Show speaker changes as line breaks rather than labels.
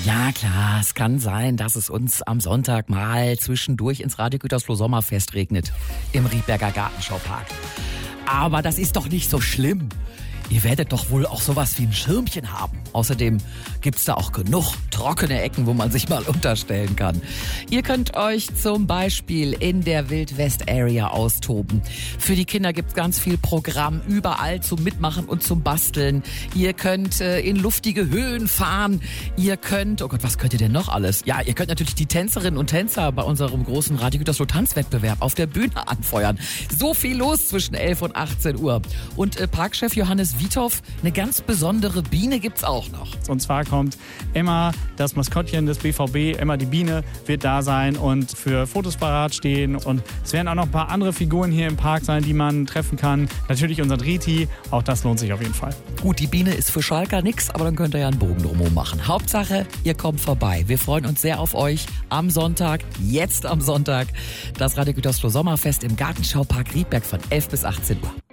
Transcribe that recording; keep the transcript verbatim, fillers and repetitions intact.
Ja klar, es kann sein, dass es uns am Sonntag mal zwischendurch ins Radio Gütersloh Sommerfest regnet. Im Riedberger Gartenschaupark. Aber das ist doch nicht so schlimm. Ihr werdet doch wohl auch sowas wie ein Schirmchen haben. Außerdem gibt's da auch genug trockene Ecken, wo man sich mal unterstellen kann. Ihr könnt euch zum Beispiel in der Wild-West-Area austoben. Für die Kinder gibt's ganz viel Programm, überall zum Mitmachen und zum Basteln. Ihr könnt äh, in luftige Höhen fahren. Ihr könnt, oh Gott, was könnt ihr denn noch alles? Ja, ihr könnt natürlich die Tänzerinnen und Tänzer bei unserem großen Radio Gütersloh Tanzwettbewerb auf der Bühne anfeuern. So viel los zwischen elf und achtzehn Uhr. Und äh, Parkchef Johannes Wiethoff, eine ganz besondere Biene gibt's auch noch.
Und zwar kommt Emma, das Maskottchen des B V B, Emma die Biene, wird da sein und für Fotos parat stehen. Und es werden auch noch ein paar andere Figuren hier im Park sein, die man treffen kann. Natürlich unser Driti, auch das lohnt sich auf jeden Fall.
Gut, die Biene ist für Schalker nix, aber dann könnt ihr ja einen Bogen drumherum machen. Hauptsache, ihr kommt vorbei. Wir freuen uns sehr auf euch am Sonntag, jetzt am Sonntag, das Radio Gütersloh Sommerfest im Gartenschaupark Riedberg von elf bis achtzehn Uhr.